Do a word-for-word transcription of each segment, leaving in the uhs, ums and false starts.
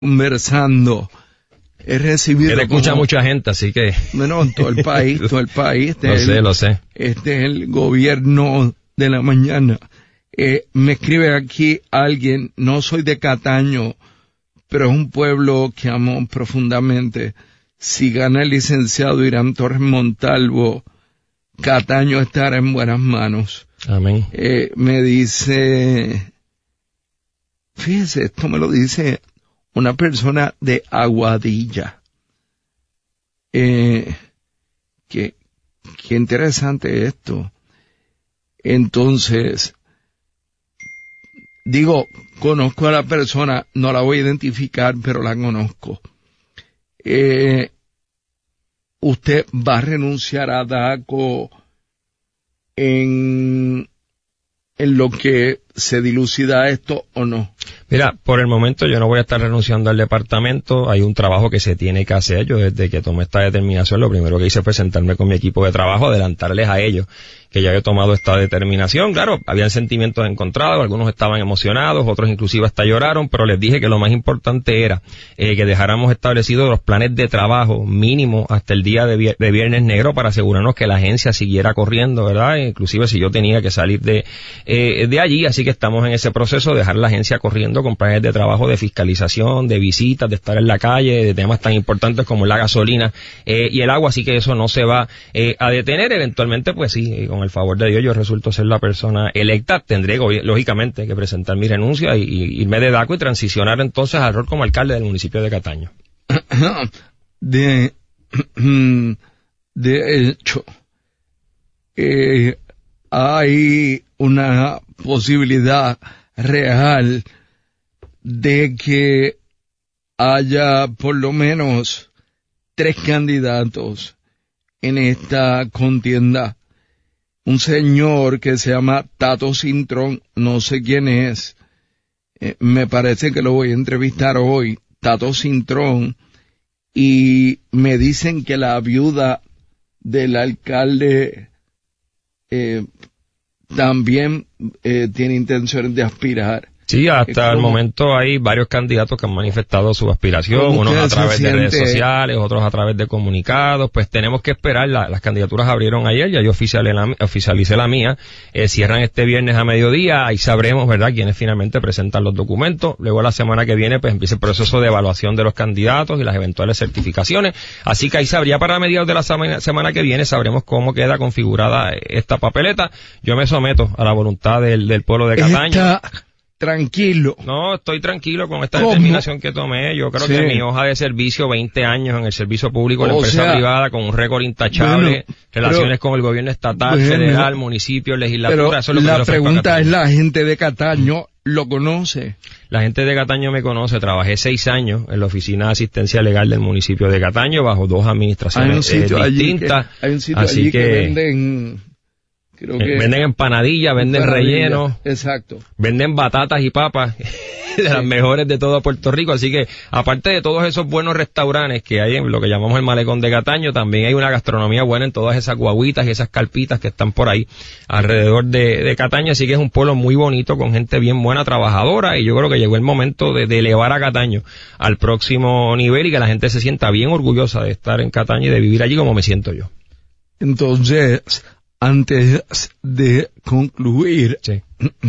conversando, he recibido... Que te escucha como, mucha gente, así que... Bueno, todo el país, todo el país. Este lo es sé, el, lo sé. Este es el gobierno de la mañana. Eh, me escribe aquí alguien, no soy de Cataño, pero es un pueblo que amo profundamente. Si gana el licenciado Irán Torres Montalvo, Cataño estará en buenas manos. Amén. Eh, me dice, fíjese, esto me lo dice una persona de Aguadilla. Eh, qué, qué interesante esto. Entonces, digo, conozco a la persona, no la voy a identificar, pero la conozco. Eh, ¿Usted va a renunciar a DACO en, en lo que se dilucida esto o no? Mira, por el momento yo no voy a estar renunciando al departamento, hay un trabajo que se tiene que hacer. Yo desde que tomé esta determinación, lo primero que hice fue sentarme con mi equipo de trabajo, adelantarles a ellos que ya había tomado esta determinación. Claro, habían sentimientos encontrados, algunos estaban emocionados, otros inclusive hasta lloraron, pero les dije que lo más importante era eh, que dejáramos establecidos los planes de trabajo mínimo hasta el día de, vier- de Viernes Negro para asegurarnos que la agencia siguiera corriendo, ¿verdad? Inclusive si yo tenía que salir de, eh, de allí, así que estamos en ese proceso de dejar la agencia corriendo con planes de trabajo de fiscalización, de visitas, de estar en la calle, de temas tan importantes como la gasolina eh, y el agua, así que eso no se va eh, a detener. Eventualmente, pues sí, con el favor de Dios, yo resulto ser la persona electa, tendré lógicamente que presentar mi renuncia y, y irme de DACO y transicionar entonces al rol como alcalde del municipio de Cataño. De, de hecho, eh, hay una posibilidad real de que haya por lo menos tres candidatos en esta contienda. Un señor que se llama Tato Cintrón, no sé quién es, eh, me parece que lo voy a entrevistar hoy, Tato Cintrón, y me dicen que la viuda del alcalde eh, también eh, tiene intenciones de aspirar. Sí, hasta el momento hay varios candidatos que han manifestado su aspiración, unos a través de redes sociales, otros a través de comunicados. Pues tenemos que esperar, la, las candidaturas abrieron ayer, ya yo oficialicé la, oficialicé la mía, eh, cierran este viernes a mediodía, ahí sabremos, ¿verdad?, quiénes finalmente presentan los documentos. Luego la semana que viene pues empieza el proceso de evaluación de los candidatos y las eventuales certificaciones, así que ahí sabría para mediados de la semana, semana que viene, sabremos cómo queda configurada esta papeleta. Yo me someto a la voluntad del, del pueblo de Cataño. Esta... Tranquilo. No, estoy tranquilo con esta ¿Cómo? determinación que tomé. Yo creo sí. que mi hoja de servicio, veinte años en el servicio público, en la empresa sea, privada, con un récord intachable, bueno, relaciones pero, con el gobierno estatal, bueno, federal, municipio, legislatura. Pero eso es lo la que pregunta es, la gente de Cataño lo conoce. La gente de Cataño me conoce. Trabajé seis años en la oficina de asistencia legal del municipio de Cataño, bajo dos administraciones eh, distintas. Que, hay un sitio Así allí que, que venden... Creo que venden empanadillas, venden rellenos, exacto, venden batatas y papas de las sí. mejores de todo Puerto Rico, así que aparte de todos esos buenos restaurantes que hay en lo que llamamos el Malecón de Cataño, también hay una gastronomía buena en todas esas guaguitas y esas carpitas que están por ahí alrededor de, de Cataño, así que es un pueblo muy bonito con gente bien buena, trabajadora, y yo creo que llegó el momento de, de elevar a Cataño al próximo nivel y que la gente se sienta bien orgullosa de estar en Cataño y de vivir allí como me siento yo. Entonces, antes de concluir, sí.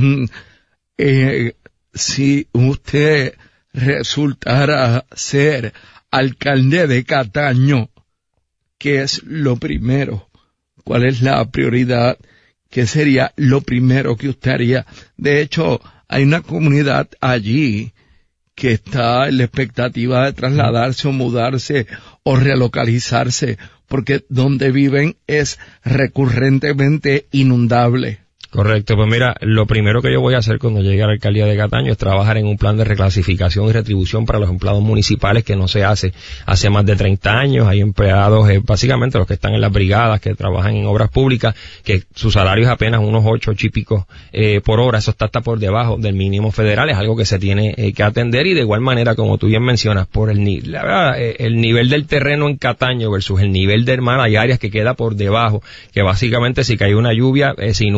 eh, si usted resultara ser alcalde de Cataño, ¿qué es lo primero? ¿Cuál es la prioridad? ¿Qué sería lo primero que usted haría? De hecho, hay una comunidad allí que está en la expectativa de trasladarse o mudarse o relocalizarse, porque donde viven es recurrentemente inundable. Correcto, pues mira, lo primero que yo voy a hacer cuando llegue a la alcaldía de Cataño es trabajar en un plan de reclasificación y retribución para los empleados municipales que no se hace hace más de treinta años. Hay empleados, eh, básicamente los que están en las brigadas, que trabajan en obras públicas, que su salario es apenas unos ocho chípicos eh, por hora. Eso está hasta por debajo del mínimo federal, es algo que se tiene eh, que atender, y de igual manera, como tú bien mencionas, por el, ni la verdad, eh, el nivel del terreno en Cataño versus el nivel de Hermana, hay áreas que queda por debajo, que básicamente si cae una lluvia eh, se inundan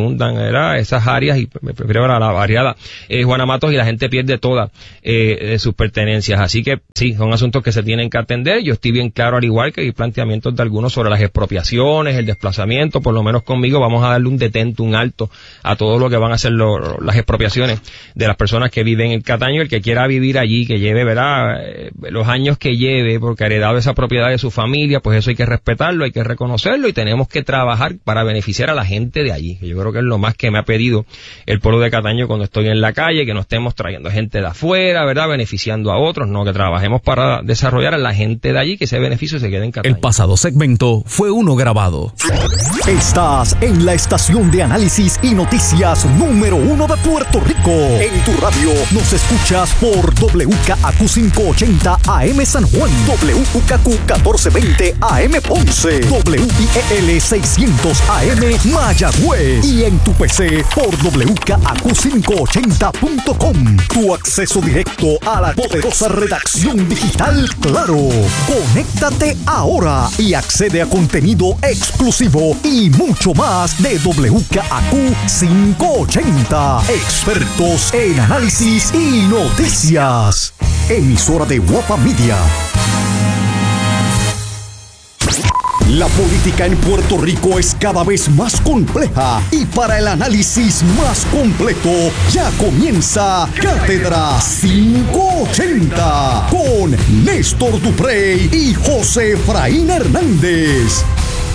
¿verdad? Esas áreas, y me prefiero la, la variada, eh, Juana Matos, y la gente pierde todas eh, sus pertenencias. Así que sí, son asuntos que se tienen que atender. Yo estoy bien claro, al igual que hay planteamientos de algunos sobre las expropiaciones, el desplazamiento. Por lo menos conmigo vamos a darle un detente, un alto a todo lo que van a ser lo, las expropiaciones de las personas que viven en Cataño. El que quiera vivir allí, que lleve, ¿verdad?, eh, los años que lleve, porque ha heredado esa propiedad de su familia, pues eso hay que respetarlo, hay que reconocerlo, y tenemos que trabajar para beneficiar a la gente de allí, que yo creo que es lo más que me ha pedido el pueblo de Cataño cuando estoy en la calle, que no estemos trayendo gente de afuera, ¿verdad?, beneficiando a otros, no, que trabajemos para desarrollar a la gente de allí, que ese beneficio se quede en Cataño. El pasado segmento fue uno grabado. Estás en la estación de análisis y noticias número uno de Puerto Rico. En tu radio nos escuchas por W K A Q quinientos ochenta A M San Juan, W U K Q catorce veinte A M Ponce, W I E L seiscientos A M Mayagüez, y en tu P C por W K A Q quinientos ochenta punto com. Tu acceso directo a la poderosa redacción digital Claro. Conéctate ahora y accede a contenido exclusivo y mucho más de W K A Q quinientos ochenta. Expertos en análisis y noticias. Emisora de Guapa Media. La política en Puerto Rico es cada vez más compleja, y para el análisis más completo ya comienza Cátedra quinientos ochenta con Néstor Duprey y José Efraín Hernández.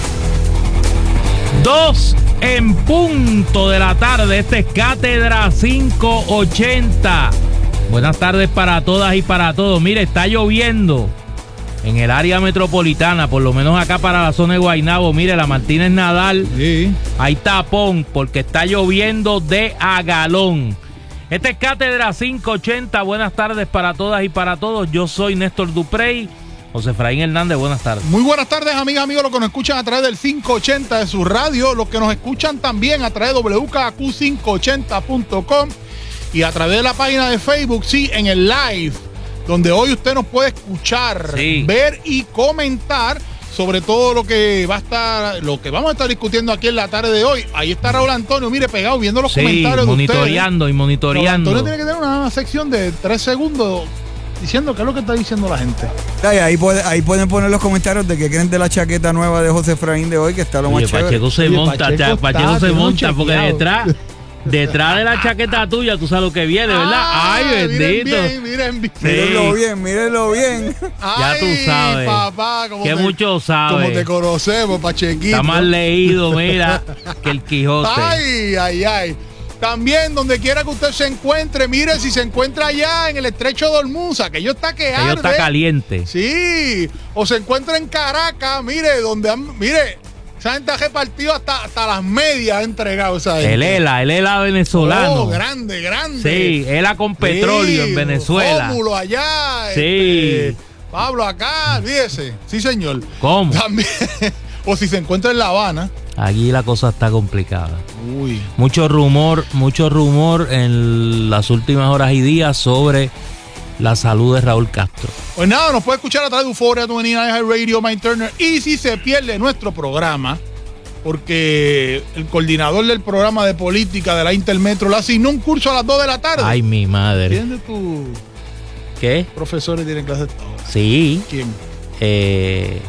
Dos en punto de la tarde. Este es Cátedra quinientos ochenta. Buenas tardes para todas y para todos. Mire, está lloviendo en el área metropolitana, por lo menos acá para la zona de Guaynabo. Mire, la Martínez Nadal, sí, hay tapón porque está lloviendo de a galón. Este es Cátedra quinientos ochenta. Buenas tardes para todas y para todos. Yo soy Néstor Duprey. José Efraín Hernández, buenas tardes. Muy buenas tardes, amigas, amigos, los que nos escuchan a través del quinientos ochenta de su radio, los que nos escuchan también a través de W K A Q quinientos ochenta punto com y a través de la página de Facebook, sí, en el live, donde hoy usted nos puede escuchar, sí, ver y comentar sobre todo lo que va a estar, lo que vamos a estar discutiendo aquí en la tarde de hoy. Ahí está Raúl Antonio, mire, pegado, viendo los, sí, comentarios de ustedes. monitoreando y monitoreando. Raúl Antonio tiene que tener una sección de tres segundos diciendo qué es lo que está diciendo la gente. Ahí, ahí, puede, ahí pueden poner los comentarios de qué creen de la chaqueta nueva de José Efraín de hoy, que está lo Oye, más chévere. Pacheco se Oye, monta, Pacheco, Pacheco está, se monta, porque chequeado. detrás, detrás de la chaqueta tuya, tú sabes lo que viene, ¿verdad? Ah, Ay, bendito. Miren bien, miren bien. Sí. Mírenlo bien, mírenlo bien. Ya tú sabes. Ay, papá, como que te, mucho sabes. como te conocemos, Pachequito. Está más leído, mira, que el Quijote. Ay, ay, ay. También, donde quiera que usted se encuentre, mire, si se encuentra allá en el estrecho de Hormuz, aquello está que arde. Aquello está caliente. Sí, o se encuentra en Caracas, mire, donde han, mire, esa gente ha repartido hasta, hasta las medias, ha entregado esa gente. El ELA, el ELA venezolano. Oh, grande, grande. Sí, ELA con petróleo, sí, en Venezuela. Rómulo allá. Sí. Este, Pablo acá, fíjese. Sí, señor. ¿Cómo? También, o si se encuentra en La Habana. Aquí la cosa está complicada. Uy. Mucho rumor, mucho rumor en las últimas horas y días sobre la salud de Raúl Castro. Pues nada, nos puede escuchar a través de Euphoria veintinueve Radio, Mike Turner. Y si se pierde nuestro programa, porque el coordinador del programa de política de la Intermetro le asignó un curso a las dos de la tarde. Ay, mi madre. ¿Entiendes tú? ¿Qué? Profesores tienen clase esta hora. Sí. ¿Quién? Eh,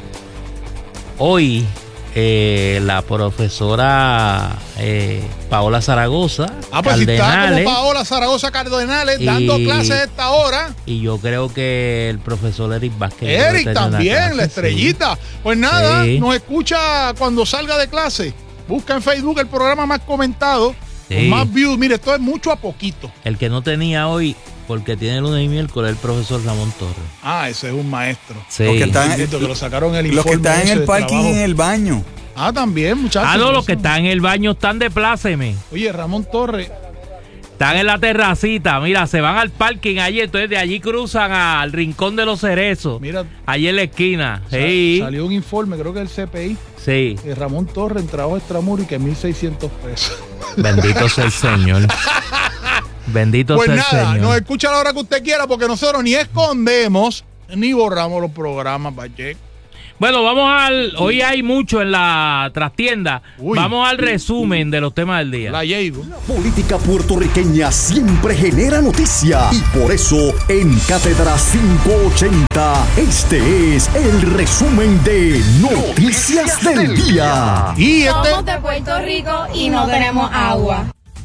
hoy eh, la profesora eh, Paola Zaragoza Ah, pues si está Cardenales, como Paola Zaragoza Cardenales y, dando clases a esta hora. Y yo creo que el profesor Eric Vázquez. Eric también, la, clase, la estrellita. Sí. Pues nada, sí, nos escucha cuando salga de clase. Busca en Facebook el programa más comentado, sí, con más views. Mire, esto es mucho a poquito. El que no tenía hoy, porque tiene lunes y miércoles, el profesor Ramón Torres. Ah, ese es un maestro. Sí. Los que están, que lo sacaron el los que están en el parking en el baño. Ah, también, muchachos. Ah, no, los que están en el baño están de pláceme. Oye, Ramón Torres. Están en la terracita, mira, se van al parking allí, entonces de allí cruzan al Rincón de los Cerezos. Mira. Allí en la esquina. Sal, sí. Salió un informe, creo que del C P I. Sí. De Ramón Torres en trabajo extramuro y que mil seiscientos pesos. Bendito sea el Señor. Bendito pues sea nada, el Señor. Nos escucha a la hora que usted quiera, porque nosotros ni escondemos ni borramos los programas, Pacheco. Bueno, vamos al... Hoy hay mucho en la trastienda. Uy. Vamos al resumen de los temas del día. La llevo. Política puertorriqueña siempre genera noticia y por eso en Cátedra quinientos ochenta este es el resumen de Noticias del Día. Y este, Somos de Puerto Rico y no tenemos agua.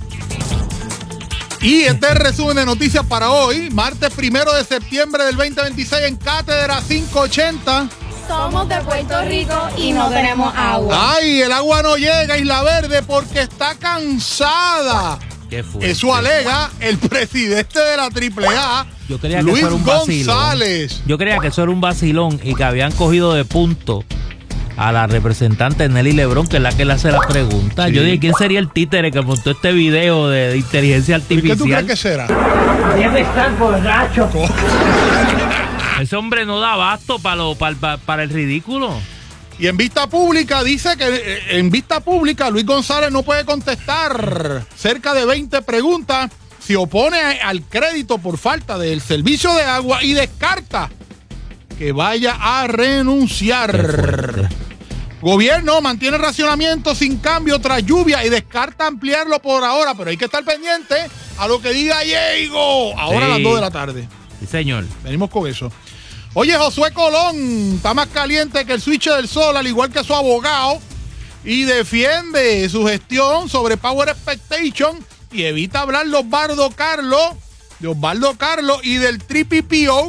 y este es el resumen de noticias para hoy, martes primero de septiembre del veinte veintiséis en Cátedra quinientos ochenta. Somos de Puerto Rico y no tenemos agua. Ay, el agua no llega a Isla Verde porque está cansada. ¿Qué fue? Eso alega el presidente de la triple A, Yo creía que Luis eso era un vacilón. González. Yo creía que eso era un vacilón y que habían cogido de punto a la representante Nelly Lebrón, que es la que le hace la pregunta. Sí. Yo dije, ¿quién sería el títere que montó este video de, de inteligencia ¿Y qué tú crees artificial? que será? Debe estar borracho. Ese hombre no da abasto para, lo, para, para, para el ridículo. Y en vista pública dice que eh, en vista pública Luis González no puede contestar cerca de veinte preguntas, se opone a- al crédito por falta del servicio de agua y descarta que vaya a renunciar. Gobierno mantiene racionamiento sin cambio tras lluvia y descarta ampliarlo por ahora, pero hay que estar pendiente a lo que diga Diego. Ahora Sí. a las dos de la tarde. Sí, señor. Venimos con eso. Oye, Josué Colón está más caliente que el switch del sol, al igual que su abogado, y defiende su gestión sobre Power Expectation y evita hablar de Osvaldo Carlos, de Osvaldo Carlos y del Triple P O.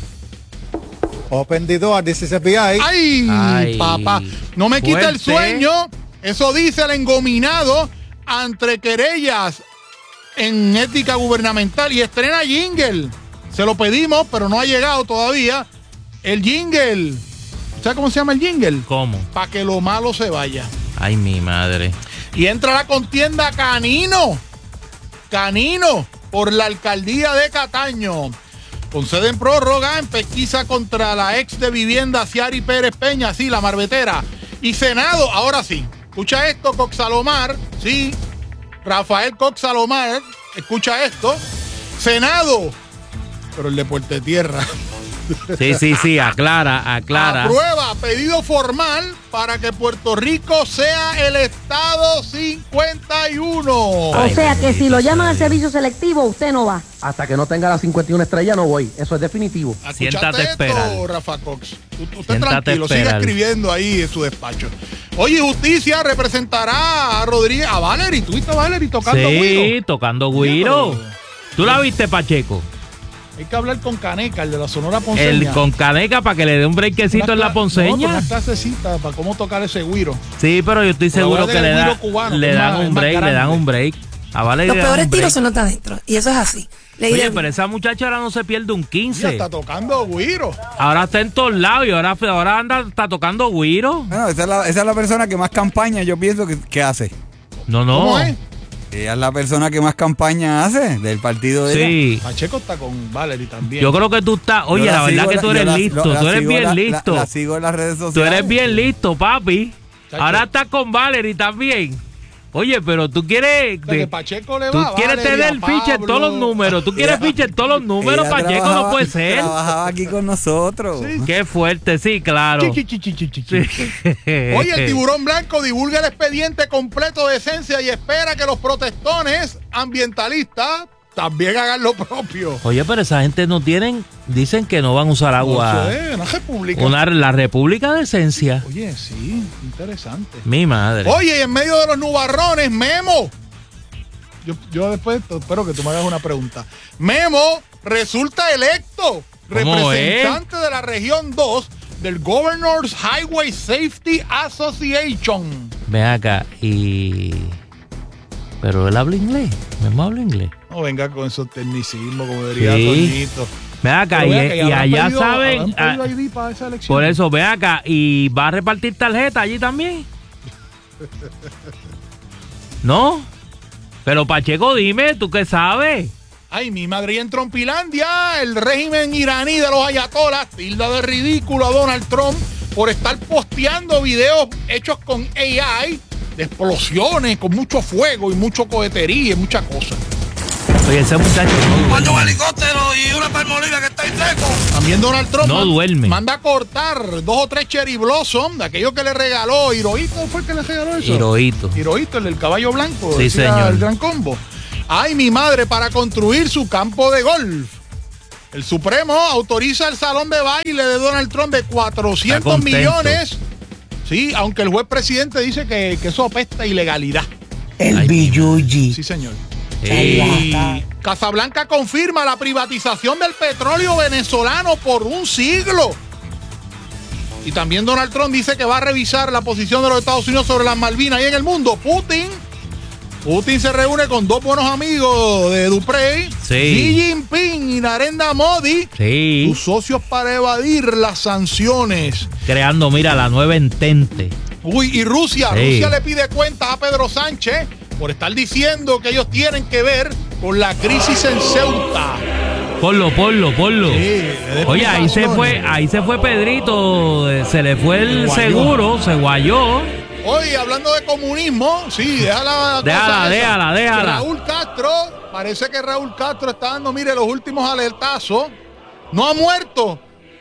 Open the door, this is F B I. ¡Ay, Ay, papá! No me quita el fuerte. sueño. Eso dice el engominado ante querellas en ética gubernamental y estrena jingle. Se lo pedimos, pero no ha llegado todavía. El jingle. ¿Sabes cómo se llama el jingle? ¿Cómo? Para que lo malo se vaya. Ay, mi madre. Y entra la contienda Canino. Canino por la alcaldía de Cataño. Conceden prórroga en pesquisa contra la ex de vivienda Ciari Pérez Peña, sí, la marbetera. Y Senado, ahora sí. Escucha esto, Cox Salomar. Sí, Rafael Cox Salomar. Escucha esto. Senado. Pero el de Puerto Tierra. Sí, sí, sí, aclara, aclara. Aprueba pedido formal para que Puerto Rico sea el estado cincuenta y uno. O sea que si lo llaman al servicio selectivo, usted no va. Hasta que no tenga la cincuenta y una estrella no voy. Eso es definitivo. ¿Escuchaste Siéntate a esto, esperar. Rafa Cox? Tú- tú- Usted Siéntate a tranquilo, sigue esperar. escribiendo ahí en su despacho. Oye, Justicia representará a Rodríguez, a Valerie. ¿Tuviste a Valerie tocando Sí, güiro? tocando güiro. Pero ¿Tú la viste, Pacheco? Hay que hablar con Caneca, el de la Sonora Ponceña. El con Caneca para que le dé un brequecito Una en la cla- ponceña. No, una clasecita para cómo tocar ese güiro. Sí, pero yo estoy Pero seguro voy a que le, dar el da, güiro cubano, le que es dan más- es un más break, le dan grande. un break. A Vale Los le dan peores un tiros break. son los de adentro. Y eso es así. Leí Oye, de- pero esa muchacha ahora no se pierde un Ya quince. está tocando güiro. Ahora está en todos lados y ahora, ahora anda, está tocando güiro. Bueno, esa es, la, esa es la persona que más campaña yo pienso que, que hace. No, no. ¿Cómo es? Ella es la persona que más campaña hace del partido de ella. Sí. Pacheco está con Valerie también. Yo creo que tú estás. Oye, Yo la, verdad sigo, que tú yo eres la- listo. lo- la tú eres sigo, bien la- la- listo. La, sigo en las redes sociales. Tú eres bien listo, papi. Chacho. Ahora estás con Valerie también. Oye, pero tú quieres. O sea, que Pacheco le Tú va a quieres Valerie, tener a el ficha en todos los Pablo. números. Tú quieres ficha en todos los números, Ella Pacheco, no trabajaba- puede ser. Trabajaba aquí con nosotros. Sí. Qué fuerte, sí, claro. Chi, chi, chi, chi, chi, chi. Oye, el tiburón blanco divulga el expediente completo de esencia y espera que los protestones ambientalistas también hagan lo propio. Oye, pero esa gente no tienen. Dicen que no van a usar agua. Eso es, una república. Una, la República de Esencia. Oye, sí, interesante. Mi madre. Oye, y en medio de los nubarrones, Memo. Yo, yo después te- espero que tú me hagas una pregunta. Memo resulta electo ¿Cómo representante de la región dos del Governor's Highway Safety Association. Ven acá y. Pero él habla inglés. Memo habla inglés. No venga con esos tecnicismos, como diría Sí. Toñito. Ven acá Pero y, vea que y habrán allá pedido- saben. habrán ah, pedido I D para esa elección. por eso, ven acá y va a repartir tarjeta allí también. ¿No? Pero Pacheco, dime, ¿tú qué sabes? Ay, mi madre, y en Trumpilandia, el régimen iraní de los ayatolas tilda de ridículo a Donald Trump por estar posteando videos hechos con A I de explosiones, con mucho fuego y mucho cohetería y muchas cosas. Oye, ese muchacho no Manda un duerme. helicóptero y una palmoliva que está en seco. También Donald Trump No man- duerme. manda a cortar dos o tres cherry blossom de aquellos que le regaló Hirohito. ¿Fue el que le regaló eso? Hirohito. Hirohito, el del caballo blanco. Sí, decía señor. El gran combo. Ay, mi madre, para construir su campo de golf. El Supremo autoriza el salón de baile de Donald Trump de Está cuatrocientos contento. millones. Sí, aunque el juez presidente dice que, que eso apesta a ilegalidad. El billuyi. Sí, señor. Sí. Y Casablanca confirma la privatización del petróleo venezolano por un siglo. Y también Donald Trump dice que va a revisar la posición de los Estados Unidos sobre las Malvinas y en el mundo. Putin. Putin se reúne con dos buenos amigos de Duprey. Sí. Xi Jinping y Narendra Modi. Sí. Sus socios para evadir las sanciones. Creando, mira, la nueva entente. Uy, y Rusia. Sí. Rusia le pide cuentas a Pedro Sánchez por estar diciendo que ellos tienen que ver con la crisis en Ceuta. Ponlo, ponlo, ponlo. Sí, de Oye, ahí se fue, explicaciones. ahí se fue Pedrito, eh, se le fue el Se guayó. seguro, se guayó. Oye, hablando de comunismo, sí, déjala. Déjala, cosa esa. déjala, déjala. Que Raúl Castro, parece que Raúl Castro está dando, mire, los últimos alertazos. No ha muerto,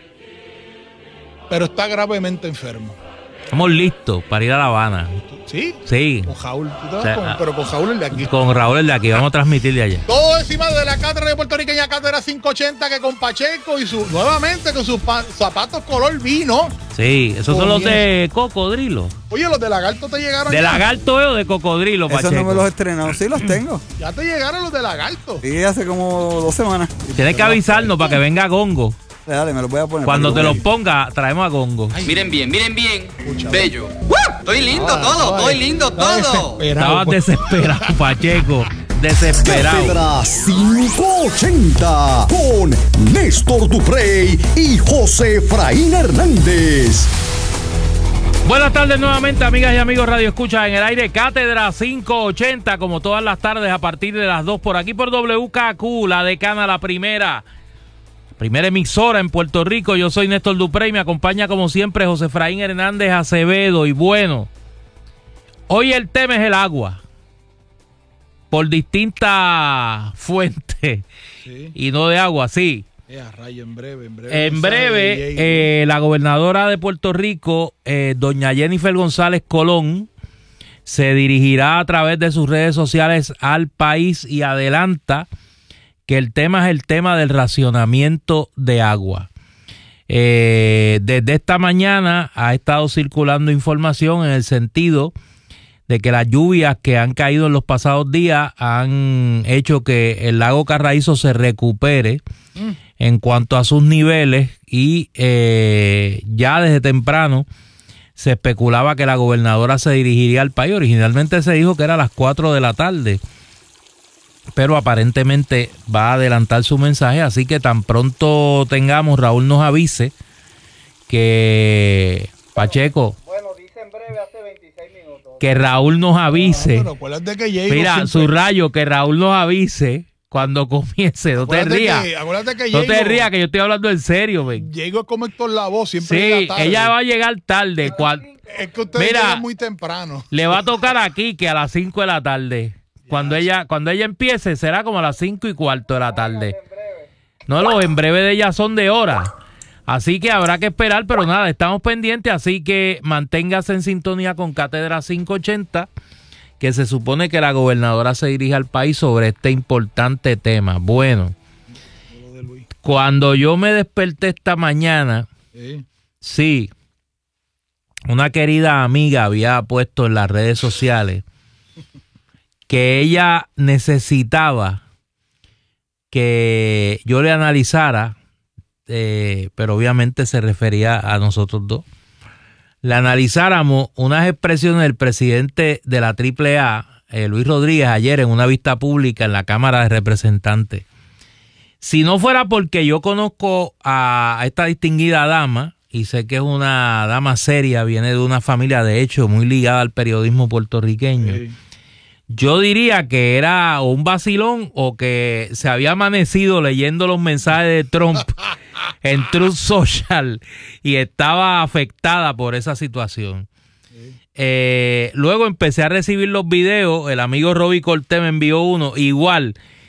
pero está gravemente enfermo. Estamos listos para ir a La Habana. ¿Sí? Sí. Con Raúl, tú te vas O sea, con- pero con Raúl el de aquí. Con Raúl el de aquí, vamos a transmitir de allá. Todo encima de la cátedra de puertorriqueña, cátedra quinientos ochenta, que con Pacheco y su, nuevamente con sus pa- zapatos color vino. Sí, esos son los de cocodrilo. Oye, los de lagarto te llegaron. ¿De ya? lagarto eh, o de cocodrilo, Esos Pacheco? no me los he estrenado. Sí, los tengo. Ya te llegaron los de lagarto. Sí, hace como dos semanas. Tienes que avisarnos para que venga Gongo. Dale, me los voy a poner. Cuando te para que los ponga, traemos a Gongo. Miren bien, miren bien. Bello. Estoy lindo Ah, todo, ay, estoy lindo está todo. desesperado. Estabas desesperado, Pacheco. Desesperado. Cátedra quinientos ochenta con Néstor Duprey y José Efraín Hernández. Buenas tardes nuevamente, amigas y amigos Radio Escucha en el aire. Cátedra quinientos ochenta, como todas las tardes a partir de las dos por aquí por W K Q, la decana, la primera. Primera emisora en Puerto Rico. Yo soy Néstor Duprey, me acompaña como siempre José Efraín Hernández Acevedo. Y bueno, hoy el tema es el agua. Por distintas fuentes. Sí. Y no de agua, sí. Eh, a rayo, en breve, en breve. En breve, eh, la gobernadora de Puerto Rico, eh, doña Jennifer González Colón, se dirigirá a través de sus redes sociales al país y adelanta que el tema es el tema del racionamiento de agua. Eh, desde esta mañana ha estado circulando información en el sentido de que las lluvias que han caído en los pasados días han hecho que el lago Carraízo se recupere mm. en cuanto a sus niveles y eh, ya desde temprano se especulaba que la gobernadora se dirigiría al país. Originalmente se dijo que era a las cuatro de la tarde, pero aparentemente va a adelantar su mensaje, así que tan pronto tengamos, Raúl nos avise que Pacheco, bueno, dice en breve hace veintiséis minutos. Que Raúl nos avise. No, pero que Mira, su rayo, que Raúl nos avise cuando comience. No te rías. Que, acuérdate que no Diego, te rías, que yo estoy hablando en serio, ven. Diego es como Héctor Lavoe, siempre sí, llega tarde. ella va a llegar tarde. Cual, es que ustedes mira, llegan muy temprano. Le va a tocar aquí que a las cinco de la tarde. Cuando ella, cuando ella empiece, será como a las cinco y cuarto de la tarde. No, los en breve de ella son de hora. Así que habrá que esperar, pero nada, estamos pendientes, así que manténgase en sintonía con Cátedra quinientos ochenta, que se supone que la gobernadora se dirige al país sobre este importante tema. Bueno, cuando yo me desperté esta mañana, sí, sí una querida amiga había puesto en las redes sociales que ella necesitaba que yo le analizara, eh, pero obviamente se refería a nosotros dos, le analizáramos unas expresiones del presidente de la triple A, eh, Luis Rodríguez, ayer en una vista pública en la Cámara de Representantes. Si no fuera porque yo conozco a esta distinguida dama, y sé que es una dama seria, viene de una familia de hecho muy ligada al periodismo puertorriqueño, sí. Yo diría que era o un vacilón o que se había amanecido leyendo los mensajes de Trump en Truth Social y estaba afectada por esa situación. Sí. Eh, luego empecé a recibir los videos, el amigo Roby Cortés me envió uno, igual,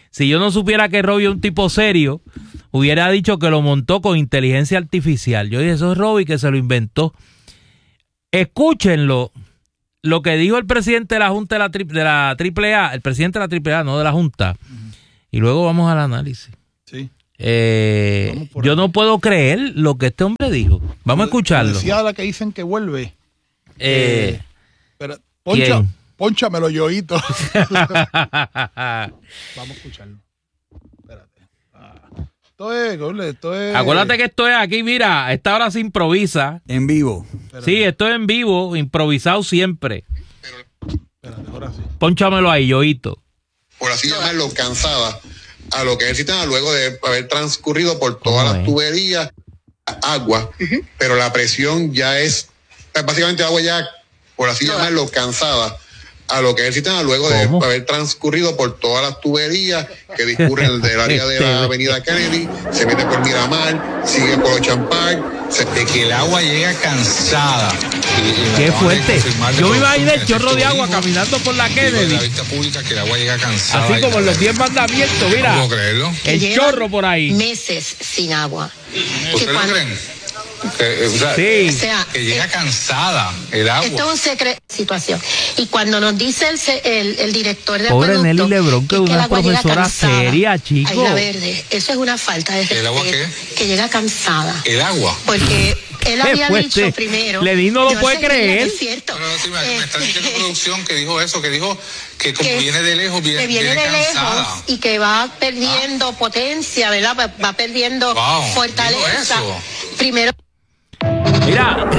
Si yo no supiera que Robbie es un tipo serio, hubiera dicho que lo montó con inteligencia artificial. Yo dije, eso es Robbie que se lo inventó. Escúchenlo, lo que dijo el presidente de la Junta de la, tri- de la Triple A, el presidente de la Triple A, no de la Junta, uh-huh. y luego vamos al análisis. Sí. Eh, yo no puedo creer lo que este hombre dijo. Vamos a escucharlo. Decía la que dicen que vuelve. Eh, eh, pero, poncha, pónchamelo, yoito. Vamos a escucharlo. Espérate. Ah. Esto es, Gorle, esto es... Acuérdate que esto es aquí, mira, a esta hora se improvisa. En vivo. Espérate. Sí, esto es en vivo, improvisado siempre. Espérate, ahora sí. Pónchamelo ahí, yoito. Por así llamarlo, cansada a lo que es el sistema luego de haber transcurrido por todas las tuberías, agua, uh-huh. pero la presión ya es, básicamente agua ya, por así no. llamarlo, cansada a lo que es el sistema luego ¿Cómo? de haber transcurrido por todas las tuberías que discurren del área de la avenida Kennedy, se mete por Miramar, sigue por Ocean Park, se... de que el agua llega cansada. Y, y Qué fuerte. Yo me imaginé el chorro de agua dijo, caminando por la Kennedy. La vista pública que el agua llega cansada. Así como en los diez mandamientos, mira. No puedo creerlo. El chorro por ahí. Meses sin agua. ¿Ustedes lo creen? Que, o sea, sí. o sea, que llega cansada el agua. Esto es un secreto situación. Y cuando nos dice el, el, el director de Pobre acueducto, Nelly Lebrón, que es una profesora seria, chico. Isla Verde, eso es una falta de respeto. ¿El agua qué? Que llega cansada. El agua. Porque él había dicho primero. Lenín no lo no puede creer. Es cierto. No, no, sí, me, eh, me está diciendo producción que dijo eso, que dijo que como que viene de lejos, viene, que viene, viene de cansada. lejos y que va perdiendo ah. potencia, ¿verdad? Va, va perdiendo wow, fortaleza. Primero. Mira,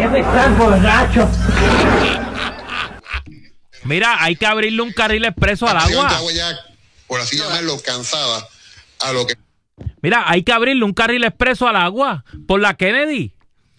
mira, hay que abrirle un carril expreso al agua. Ya, por así llamarlo, cansada a lo que. Mira, hay que abrirle un carril expreso al agua por la Kennedy.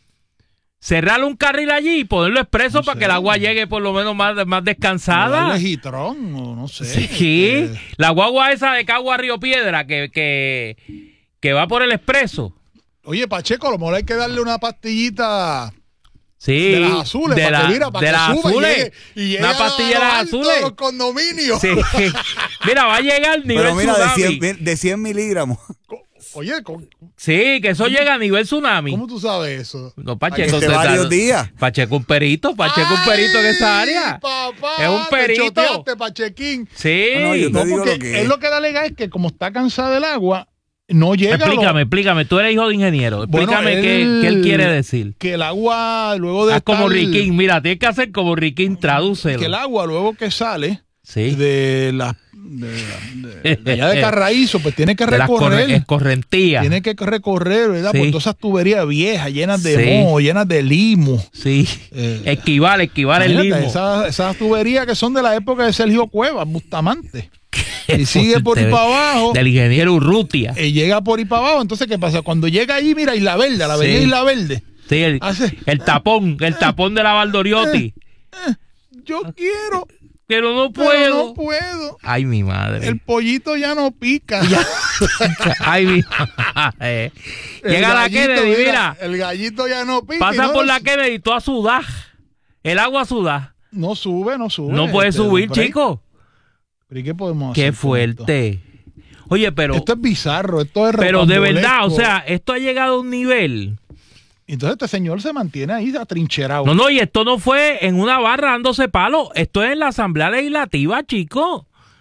Cerrarle un carril allí y ponerlo expreso no para sé. que el agua llegue por lo menos más, más descansada. ¿No Gitrón, o no sé. Sí, eh. la guagua esa de Cagua Río Piedra que, que, que va por el expreso. Oye, Pacheco, a lo mejor hay que darle una pastillita sí, de las azules, de para la, que mira, para de que las suba azules, y llegue, y llegue una pastilla de las azules. De los condominios. Sí. Mira, va a llegar al nivel Pero mira, tsunami. De cien, de cien miligramos. Oye, con, sí, que eso ¿cómo? llega a nivel tsunami. ¿Cómo tú sabes eso? No, Pacheco. De varios días. Pacheco un perito, Pacheco un perito en esa área. Papá, es un perito. Te choteaste, Pachequín. Sí. No, yo te no digo porque lo que es. es lo que da legal es que como está cansada del agua, no llega. Explícame, lo... explícame. Tú eres hijo de ingeniero. Explícame bueno, él, qué, qué él quiere decir. Que el agua luego de Haz estar... como Riquín. Mira, tienes que hacer como Riquín, tradúcelo. Que el agua luego que sale sí. de la de, de, de allá de Carraízo, pues tiene que recorrer. Es correntía. Tiene que recorrer, ¿verdad? Sí. Por todas esas tuberías viejas, llenas de sí. moho, llenas de limo. Sí. Eh, esquivar, esquivar el limo. Esas, esas tuberías que son de la época de Sergio Cuevas, Bustamante. Y sigue por ahí para abajo. Del ingeniero Urrutia. Y llega por ahí para abajo. Entonces, ¿qué pasa? Cuando llega allí, mira, Isla Verde, la avenida sí. Isla Verde. Sí, el, hace, el tapón, el tapón de la Valdoriotti. Eh, eh, yo quiero. Pero no puedo. Pero no puedo. Ay, mi madre. El pollito ya no pica. Ya. Ay, mi madre. Llega la Kennedy, mira, mira. El gallito ya no pica. Pasa no por la Kennedy y tú a sudar. El agua a sudar. No sube, no sube. No puede este, subir, chico. ¿Pero y qué podemos hacer? Qué fuerte. Oye, pero... Esto es bizarro, esto es Pero de verdad, o sea, esto ha llegado a un nivel... Entonces este señor se mantiene ahí atrincherado. No, no, y esto no fue en una barra dándose palo. Esto es en la Asamblea Legislativa, chicos.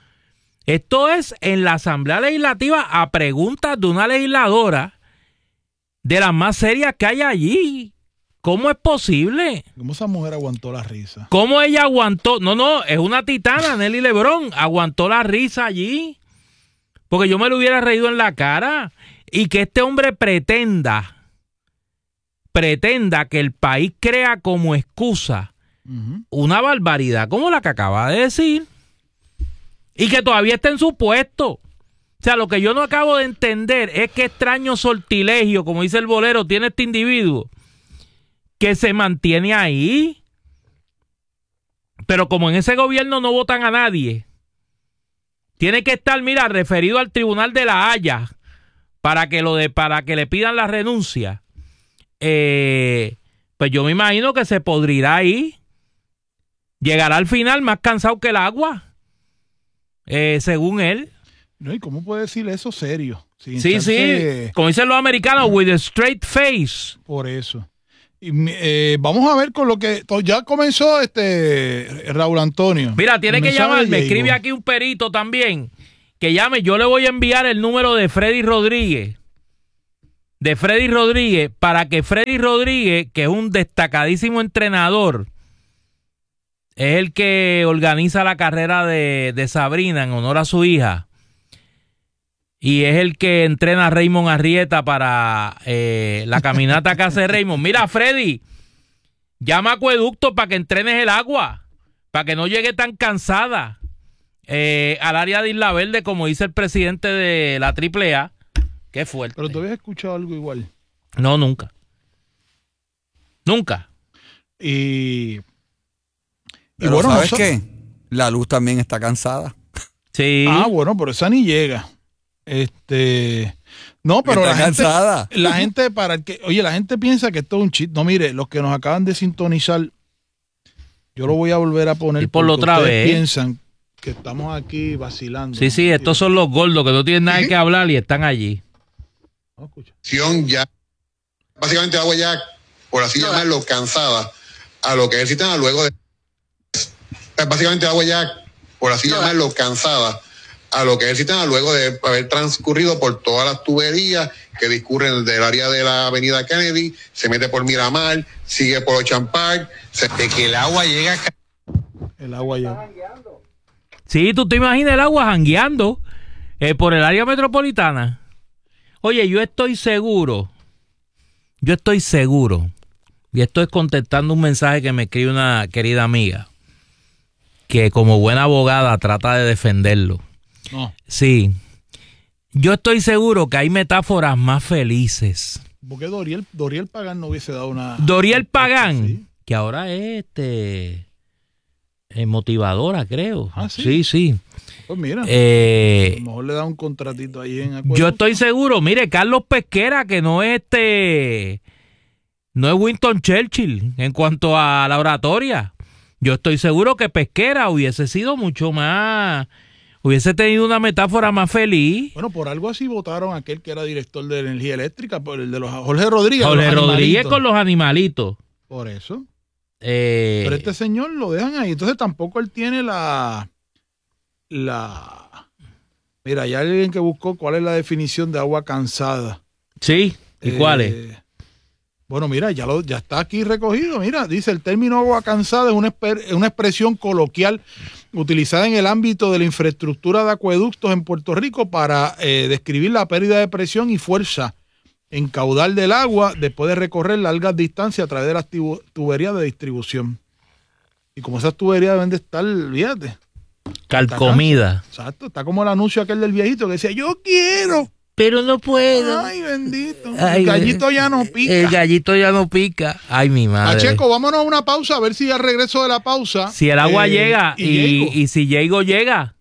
Esto es en la Asamblea Legislativa a preguntas de una legisladora de las más serias que hay allí. ¿Cómo es posible? ¿Cómo esa mujer aguantó la risa? ¿Cómo ella aguantó? No, no, es una titana, Nelly Lebrón. Aguantó la risa allí. Porque yo me lo hubiera reído en la cara. Y que este hombre pretenda... pretenda que el país crea como excusa uh-huh. una barbaridad como la que acaba de decir y que todavía está en su puesto. O sea, lo que yo no acabo de entender es qué extraño sortilegio, como dice el bolero, tiene este individuo que se mantiene ahí. Pero como en ese gobierno no votan a nadie, tiene que estar, mira, referido al Tribunal de la Haya para que, lo de, para que le pidan la renuncia. Eh, pues yo me imagino que se podrirá ahí. Llegará al final más cansado que el agua, eh, según él. No, ¿y cómo puede decir eso serio? Sin Sí, echarse- sí, como dicen los americanos, with a straight face. Por eso. Y, eh, vamos a ver con lo que to- ya comenzó este Raúl Antonio. Mira, tiene El que mensaje llamar, de me Diego. escribe aquí un perito también, que llame, yo le voy a enviar el número de Freddy Rodríguez, de Freddy Rodríguez, para que Freddy Rodríguez, que es un destacadísimo entrenador, es el que organiza la carrera de, de Sabrina en honor a su hija, y es el que entrena a Raymond Arrieta para eh, la caminata que hace Raymond. Mira, Freddy, llama a Acueducto para que entrenes el agua, para que no llegue tan cansada eh, al área de Isla Verde, como dice el presidente de la triple A. Qué fuerte. Pero tú habías escuchado algo igual. No, nunca. Nunca. Y, y Pero bueno, ¿sabes nosotros- qué? La luz también está cansada. Sí. Ah, bueno, pero esa ni llega. Este, no, pero Está la gente, cansada. la gente para el que, oye, la gente piensa que esto es un chiste. No, mire, los que nos acaban de sintonizar, yo lo voy a volver a poner Y por lo porque otra ustedes vez. piensan que estamos aquí vacilando. Sí, sí, estos son los gordos que no tienen nada que hablar y están allí. ya, básicamente agua ya, por así llamarlo, cansada a lo que es el sistema luego de, básicamente agua ya, por así llamarlo, cansada a lo que es el sistema luego de haber transcurrido por todas las tuberías que discurren del área de la avenida Kennedy, se mete por Miramar, sigue por Ocean Park, se, de que el agua llega acá. El agua ya. Sí, tú te imaginas el agua jangueando eh, por el área metropolitana. Oye, yo estoy seguro, yo estoy seguro, y estoy contestando un mensaje que me escribe una querida amiga, que como buena abogada trata de defenderlo. No. Sí, yo estoy seguro que hay metáforas más felices. Porque Doriel, Doriel Pagán no hubiese dado una. Doriel Pagán, que ahora es este eh, motivadora, creo. Ah, ¿sí? Sí, sí. Pues mira, Eh, a lo mejor le da un contratito ahí en Acueducto. Yo estoy seguro, mire, Carlos Pesquera, que no es este, no es Winston Churchill en cuanto a la oratoria. Yo estoy seguro que Pesquera hubiese sido mucho más, hubiese tenido una metáfora más feliz. Bueno, por algo así votaron a aquel que era director de energía eléctrica, por el de los Jorge Rodríguez. Jorge los Rodríguez animalitos. con los animalitos. Por eso. Eh, Pero este señor lo dejan ahí. Entonces tampoco él tiene la. La. Mira, hay alguien que buscó cuál es la definición de agua cansada. Sí, ¿y Eh, cuál es? Bueno, mira, ya, lo, ya está aquí recogido. Mira, dice el término agua cansada es una, esper- una expresión coloquial utilizada en el ámbito de la infraestructura de acueductos en Puerto Rico para eh, describir la pérdida de presión y fuerza en caudal del agua después de recorrer largas distancias a través de las tibu- tuberías de distribución. Y como esas tuberías deben de estar, fíjate. Calcomida. Exacto, está como el anuncio aquel del viejito que decía, yo quiero. Pero no puedo. Ay, bendito. Ay, el gallito ya no pica. El gallito ya no pica. Ay, mi madre. Pacheco, vámonos a una pausa a ver si al regreso de la pausa. Si el agua eh, llega y, Diego. y si Diego llega.